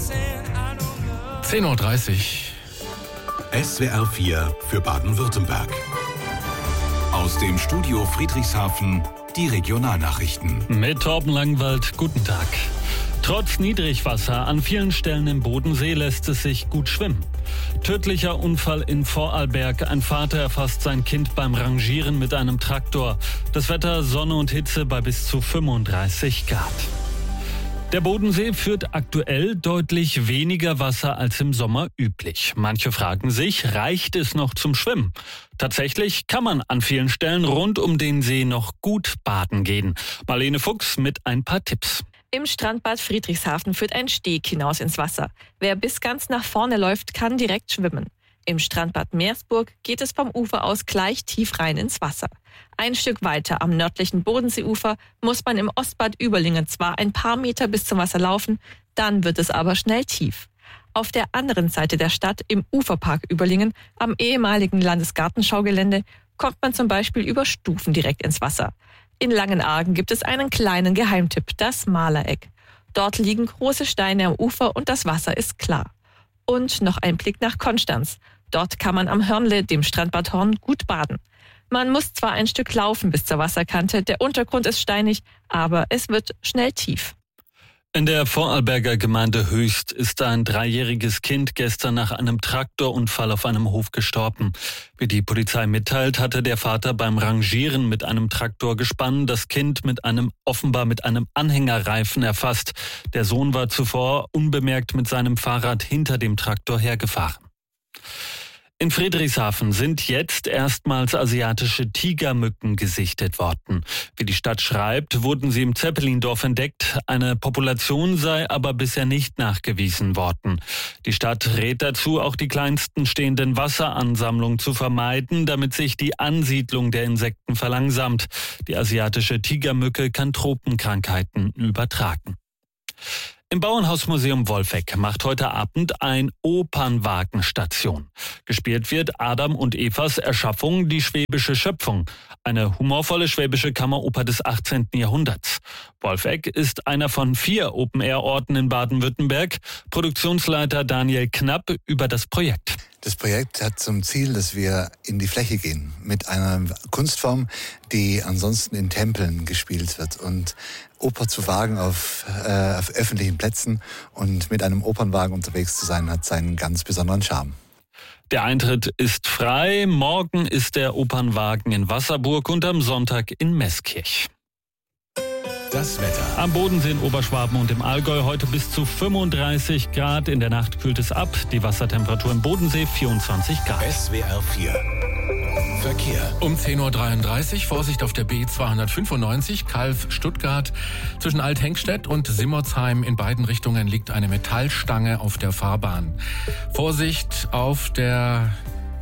10:30 Uhr. SWR 4 für Baden-Württemberg. Aus dem Studio Friedrichshafen die Regionalnachrichten. Mit Torben Langwald, guten Tag. Trotz Niedrigwasser an vielen Stellen im Bodensee lässt es sich gut schwimmen. Tödlicher Unfall in Vorarlberg. Ein Vater erfasst sein Kind beim Rangieren mit einem Traktor. Das Wetter Sonne und Hitze bei bis zu 35 Grad. Der Bodensee führt aktuell deutlich weniger Wasser als im Sommer üblich. Manche fragen sich, reicht es noch zum Schwimmen? Tatsächlich kann man an vielen Stellen rund um den See noch gut baden gehen. Marlene Fuchs mit ein paar Tipps. Im Strandbad Friedrichshafen führt ein Steg hinaus ins Wasser. Wer bis ganz nach vorne läuft, kann direkt schwimmen. Im Strandbad Meersburg geht es vom Ufer aus gleich tief rein ins Wasser. Ein Stück weiter am nördlichen Bodenseeufer muss man im Ostbad Überlingen zwar ein paar Meter bis zum Wasser laufen, dann wird es aber schnell tief. Auf der anderen Seite der Stadt, im Uferpark Überlingen, am ehemaligen Landesgartenschaugelände, kommt man zum Beispiel über Stufen direkt ins Wasser. In Langenargen gibt es einen kleinen Geheimtipp, das Malereck. Dort liegen große Steine am Ufer und das Wasser ist klar. Und noch ein Blick nach Konstanz. Dort kann man am Hörnle, dem Strandbad Horn, gut baden. Man muss zwar ein Stück laufen bis zur Wasserkante, der Untergrund ist steinig, aber es wird schnell tief. In der Vorarlberger Gemeinde Höchst ist ein 3-jähriges Kind gestern nach einem Traktorunfall auf einem Hof gestorben. Wie die Polizei mitteilt, hatte der Vater beim Rangieren mit einem Traktorgespann das Kind offenbar mit einem Anhängerreifen erfasst. Der Sohn war zuvor unbemerkt mit seinem Fahrrad hinter dem Traktor hergefahren. In Friedrichshafen sind jetzt erstmals asiatische Tigermücken gesichtet worden. Wie die Stadt schreibt, wurden sie im Zeppelindorf entdeckt. Eine Population sei aber bisher nicht nachgewiesen worden. Die Stadt rät dazu, auch die kleinsten stehenden Wasseransammlungen zu vermeiden, damit sich die Ansiedlung der Insekten verlangsamt. Die asiatische Tigermücke kann Tropenkrankheiten übertragen. Im Bauernhausmuseum Wolfegg macht heute Abend ein Opernwagen Station. Gespielt wird Adam und Evas Erschaffung, die schwäbische Schöpfung. Eine humorvolle schwäbische Kammeroper des 18. Jahrhunderts. Wolfegg ist einer von 4 Open-Air-Orten in Baden-Württemberg. Produktionsleiter Daniel Knapp über das Projekt. Das Projekt hat zum Ziel, dass wir in die Fläche gehen mit einer Kunstform, die ansonsten in Tempeln gespielt wird. Und Oper zu wagen auf öffentlichen Plätzen und mit einem Opernwagen unterwegs zu sein, hat seinen ganz besonderen Charme. Der Eintritt ist frei. Morgen ist der Opernwagen in Wasserburg und am Sonntag in Meßkirch. Das Wetter. Am Bodensee in Oberschwaben und im Allgäu heute bis zu 35 Grad. In der Nacht kühlt es ab. Die Wassertemperatur im Bodensee 24 Grad. SWR 4 Verkehr. Um 10:33 Uhr, Vorsicht auf der B295, Calw-Stuttgart. Zwischen Althengstedt und Simmersheim in beiden Richtungen liegt eine Metallstange auf der Fahrbahn. Vorsicht auf der...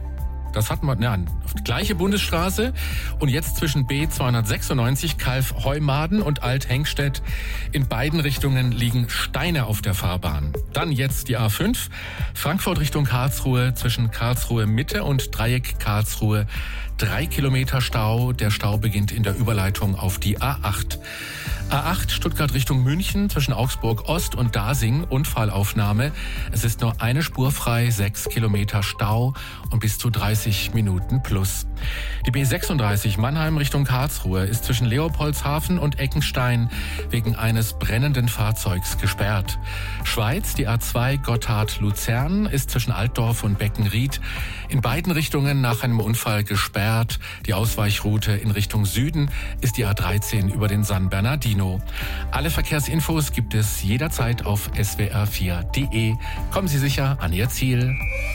auf die gleiche Bundesstraße und jetzt zwischen B296 Calw-Heumaden und Althengstedt. In beiden Richtungen liegen Steine auf der Fahrbahn. Dann jetzt die A5, Frankfurt Richtung Karlsruhe, zwischen Karlsruhe Mitte und Dreieck Karlsruhe 3 Kilometer Stau. Der Stau beginnt in der Überleitung auf die A8. A8 Stuttgart Richtung München, zwischen Augsburg Ost und Dasing, Unfallaufnahme. Es ist nur eine Spur frei, 6 Kilometer Stau und bis zu 30 Minuten plus. Die B36 Mannheim Richtung Karlsruhe ist zwischen Leopoldshafen und Eckenstein wegen eines brennenden Fahrzeugs gesperrt. Schweiz, die A2 Gotthard-Luzern ist zwischen Altdorf und Beckenried in beiden Richtungen nach einem Unfall gesperrt. Die Ausweichroute in Richtung Süden ist die A13 über den San Bernardino. Alle Verkehrsinfos gibt es jederzeit auf swr4.de. Kommen Sie sicher an Ihr Ziel.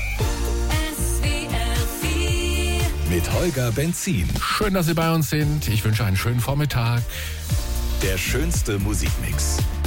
Mit Holger Benzin. Schön, dass Sie bei uns sind. Ich wünsche einen schönen Vormittag. Der schönste Musikmix.